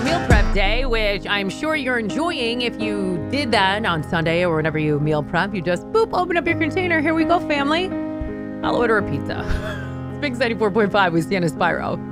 Meal Prep Day, which I'm sure you're enjoying. If you did that on Sunday or whenever you meal prep, you just, boop, open up your container. Here we go, family. I'll order a pizza. It's Big 94.5 with Sienna Spyro.